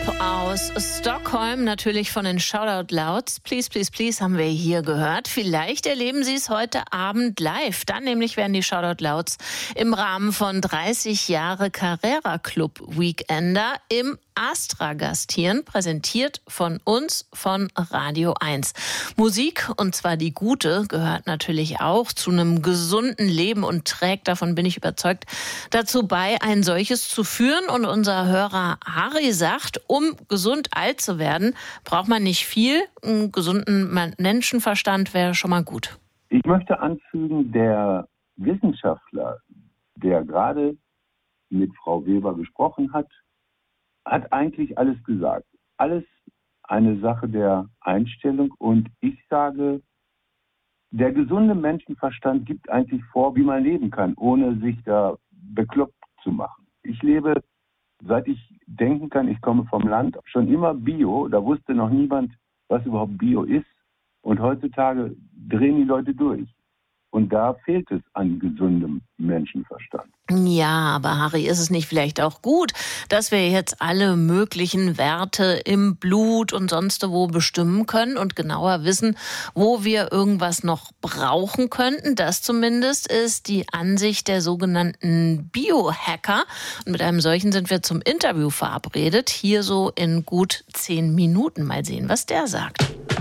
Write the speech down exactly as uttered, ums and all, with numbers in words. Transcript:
aus Stockholm, natürlich von den Shoutout Louds. Please, please, please haben wir hier gehört. Vielleicht erleben Sie es heute Abend live. Dann nämlich werden die Shoutout Louds im Rahmen von dreißig Jahre Carrera Club Weekender im Astra gastieren, präsentiert von uns, von Radio eins. Musik, und zwar die gute, gehört natürlich auch zu einem gesunden Leben und trägt, davon bin ich überzeugt, dazu bei, ein solches zu führen. Und unser Hörer Harry sagt, um gesund alt zu werden, braucht man nicht viel. Einen gesunden Menschenverstand wäre schon mal gut. Ich möchte anfügen, der Wissenschaftler, der gerade mit Frau Weber gesprochen hat, hat eigentlich alles gesagt. Alles eine Sache der Einstellung. Und ich sage, der gesunde Menschenverstand gibt eigentlich vor, wie man leben kann, ohne sich da bekloppt zu machen. Ich lebe, seit ich denken kann, ich komme vom Land, schon immer Bio. Da wusste noch niemand, was überhaupt Bio ist. Und heutzutage drehen die Leute durch. Und da fehlt es an gesundem Menschenverstand. Ja, aber Harry, ist es nicht vielleicht auch gut, dass wir jetzt alle möglichen Werte im Blut und sonst wo bestimmen können und genauer wissen, wo wir irgendwas noch brauchen könnten? Das zumindest ist die Ansicht der sogenannten Biohacker. Und mit einem solchen sind wir zum Interview verabredet. Hier so in gut zehn Minuten. Mal sehen, was der sagt.